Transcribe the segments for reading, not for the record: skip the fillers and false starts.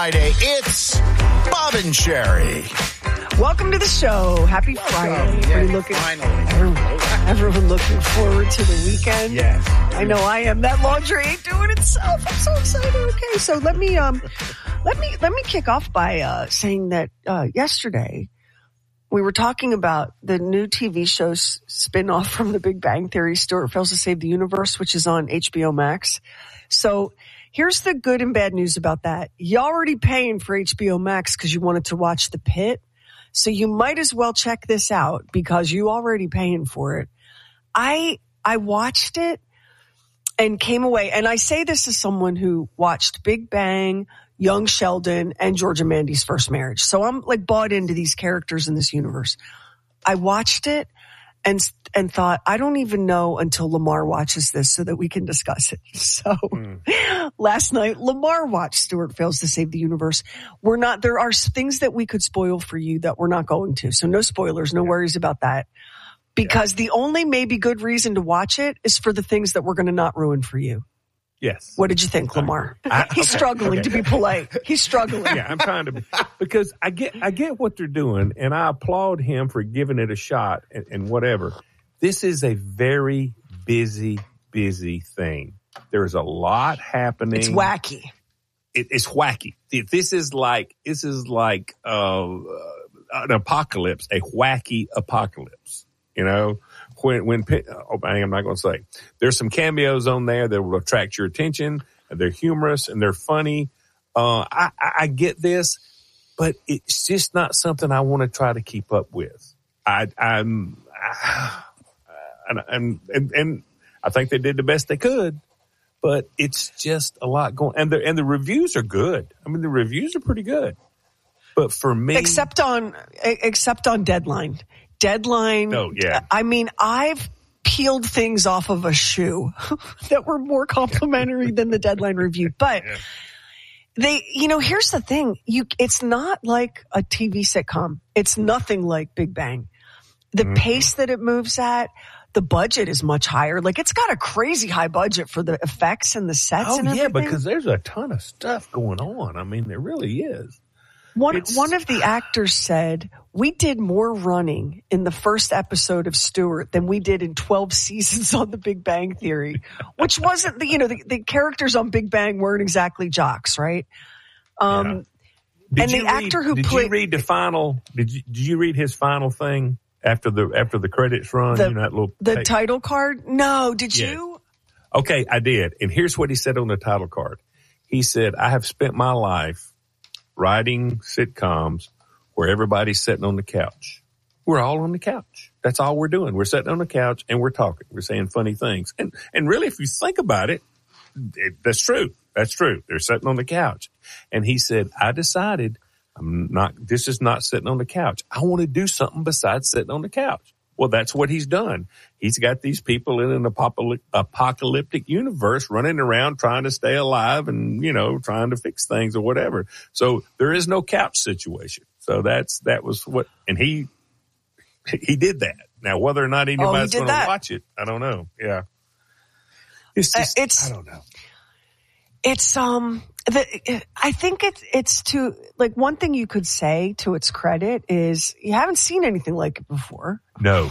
Friday, it's Bob and Sherry. Welcome to the show. Happy Friday. Everyone looking forward to the weekend. Yes. I know I am. That laundry ain't doing itself. I'm so excited. Okay, so let me kick off by saying that yesterday we were talking about the new TV show spin-off from The Big Bang Theory, Stuart Fails to Save the Universe, which is on HBO Max. So here's the good and bad news about that. You're already paying for HBO Max because you wanted to watch The Pit. So you might as well check this out because you already paying for it. I watched it and came away. And I say this as someone who watched Big Bang, Young Sheldon, and George and Mandy's First Marriage. So I'm like bought into these characters in this universe. I watched it and thought, I don't even know until Lamar watches this so that we can discuss it. So last night, Lamar watched Stuart Fails to Save the Universe. There are things that we could spoil for you that we're not going to. So no spoilers, no worries about that. Because the only maybe good reason to watch it is for the things that we're going to not ruin for you. Yes. What did you think, Lamar? He's struggling to be polite. He's struggling. Yeah, I'm trying to be, because I get what they're doing, and I applaud him for giving it a shot and whatever. This is a very busy thing. There's a lot happening. It's wacky. It's wacky. This is like an apocalypse, a wacky apocalypse. You know, I'm not going to say. There's some cameos on there that will attract your attention. And they're humorous and they're funny. I get this, but it's just not something I want to try to keep up with. And I think they did the best they could, but it's just a lot going. And the reviews are good. I mean, the reviews are pretty good. But for me, except on Deadline. Oh, yeah. I mean, I've peeled things off of a shoe that were more complimentary than the Deadline review. But here's the thing. It's not like a TV sitcom. It's nothing like Big Bang. The pace that it moves at, the budget is much higher. Like, it's got a crazy high budget for the effects and the sets and everything. Yeah, because there's a ton of stuff going on. I mean, there really is. One of the actors said, we did more running in the first episode of Stuart than we did in 12 seasons on The Big Bang Theory, which wasn't the characters on Big Bang weren't exactly jocks, right? Did you read the final? Did you read his final thing after the credits run? The title card? No, did you? Okay, I did. And here's what he said on the title card. He said, I have spent my life writing sitcoms where everybody's sitting on the couch. We're all on the couch. That's all we're doing. We're sitting on the couch and we're talking. We're saying funny things. And really, if you think about it, that's true. That's true. They're sitting on the couch. And he said, I decided this is not sitting on the couch. I want to do something besides sitting on the couch. Well, that's what he's done. He's got these people in an apocalyptic universe running around trying to stay alive and, trying to fix things or whatever. So there is no couch situation. So that was what, and he did that. Now, whether or not anybody's going to watch it, I don't know. Yeah. It's just, I don't know. It's, I think it's to, like, one thing you could say to its credit is you haven't seen anything like it before. No.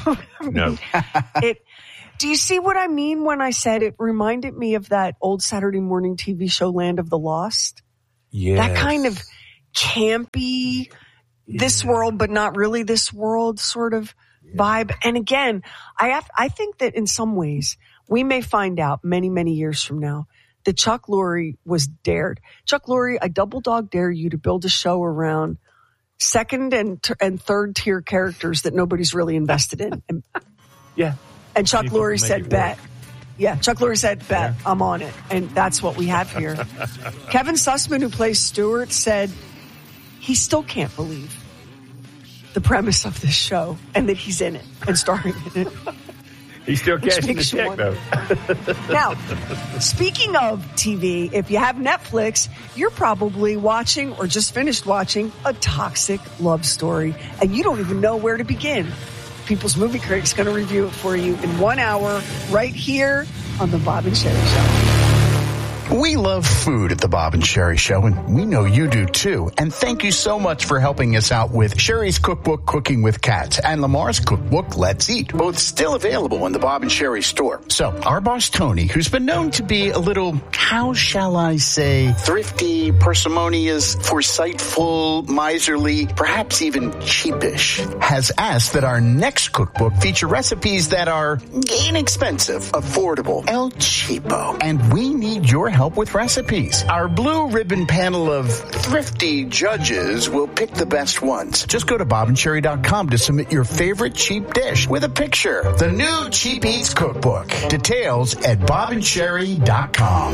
Do you see what I mean when I said it reminded me of that old Saturday morning TV show, Land of the Lost? Yes. That kind of campy, this world, but not really this world sort of vibe. And again, I think that in some ways we may find out many, many years from now that Chuck Lorre was dared. Chuck Lorre, I double dog dare you to build a show around second and third tier characters that nobody's really invested in. And Chuck Lorre said, bet. Yeah, Chuck Lorre said, bet. Yeah. I'm on it. And that's what we have here. Kevin Sussman, who plays Stuart, said he still can't believe the premise of this show and that he's in it and starring in it. He's still cashing the check, though. Now, speaking of TV, if you have Netflix, you're probably watching or just finished watching a toxic love story, and you don't even know where to begin. People's Movie Critic's going to review it for you in 1 hour right here on The Bob and Sherry Show. We love food at the Bob and Sherry Show, and we know you do too. And thank you so much for helping us out with Sherry's cookbook, Cooking with Cats, and Lamar's cookbook, Let's Eat, both still available in the Bob and Sherry store. So our boss, Tony, who's been known to be a little, how shall I say, thrifty, parsimonious, foresightful, miserly, perhaps even cheapish, has asked that our next cookbook feature recipes that are inexpensive, affordable, El Cheapo. And we need your help with recipes. Our blue ribbon panel of thrifty judges will pick the best ones. Just go to bobandcherry.com to submit your favorite cheap dish with a picture. The new Cheap Eats Cookbook. Details at bobandcherry.com.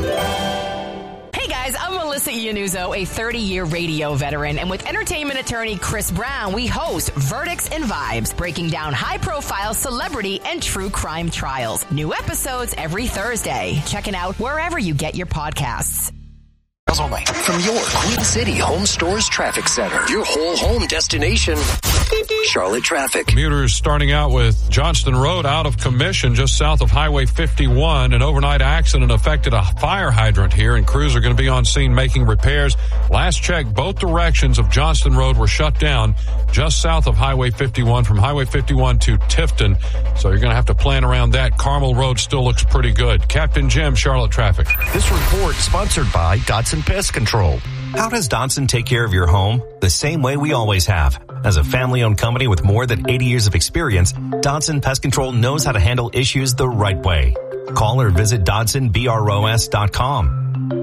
Hey guys, I'm Melissa Iannuzzo, a 30-year radio veteran, and with entertainment attorney Chris Brown, we host Verdicts and Vibes, breaking down high-profile celebrity and true crime trials. New episodes every Thursday. Check it out wherever you get your podcasts. Only. From your Queen City Home Stores Traffic Center, your whole home destination, Charlotte Traffic. Commuters starting out with Johnston Road out of commission just south of Highway 51. An overnight accident affected a fire hydrant here, and crews are going to be on scene making repairs. Last check, both directions of Johnston Road were shut down just south of Highway 51 from Highway 51 to Tifton. So you're going to have to plan around that. Carmel Road still looks pretty good. Captain Jim, Charlotte Traffic. This report sponsored by Dodson Pest Control. How does Dodson take care of your home? The same way we always have. As a family-owned company with more than 80 years of experience, Dodson Pest Control knows how to handle issues the right way. Call or visit DodsonBROS.com.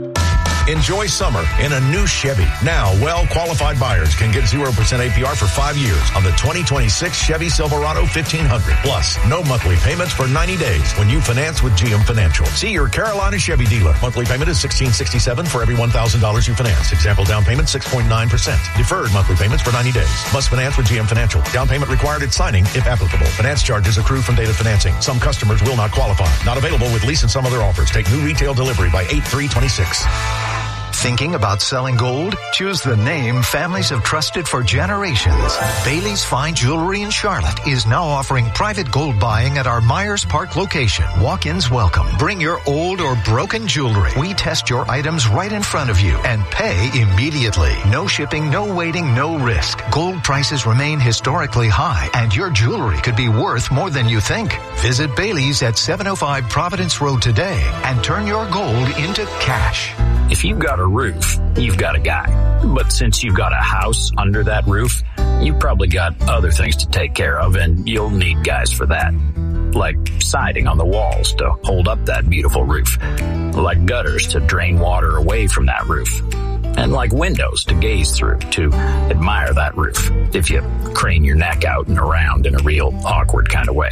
Enjoy summer in a new Chevy. Now, well-qualified buyers can get 0% APR for 5 years on the 2026 Chevy Silverado 1500. Plus, no monthly payments for 90 days when you finance with GM Financial. See your Carolina Chevy dealer. Monthly payment is $1,667 for every $1,000 you finance. Example down payment 6.9%. Deferred monthly payments for 90 days. Must finance with GM Financial. Down payment required at signing if applicable. Finance charges accrue from date of financing. Some customers will not qualify. Not available with lease and some other offers. Take new retail delivery by 8/3/26. Thinking about selling gold? Choose the name families have trusted for generations. Bailey's Fine Jewelry in Charlotte is now offering private gold buying at our Myers Park location. Walk-ins welcome. Bring your old or broken jewelry. We test your items right in front of you and pay immediately. No shipping, no waiting, no risk. Gold prices remain historically high, and your jewelry could be worth more than you think. Visit Bailey's at 705 Providence Road today and turn your gold into cash. If you've got a roof, you've got a guy. But since you've got a house under that roof, you've probably got other things to take care of, and you'll need guys for that. Like siding on the walls to hold up that beautiful roof. Like gutters to drain water away from that roof. And like windows to gaze through to admire that roof if you crane your neck out and around in a real awkward kind of way.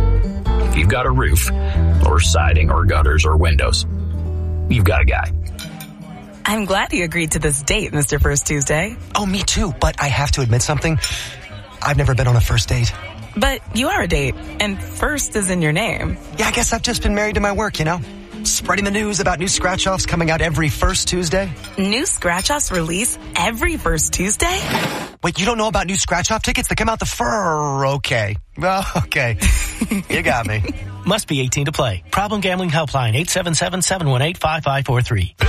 If you've got a roof, or siding, or gutters, or windows, you've got a guy. I'm glad you agreed to this date, Mr. First Tuesday. Oh, me too, but I have to admit something. I've never been on a first date. But you are a date, and first is in your name. Yeah, I guess I've just been married to my work, you know? Spreading the news about new scratch-offs coming out every first Tuesday. New scratch-offs release every first Tuesday? Wait, you don't know about new scratch-off tickets that come out the Okay. Well, okay. You got me. Must be 18 to play. Problem Gambling Helpline, 877-718-5543.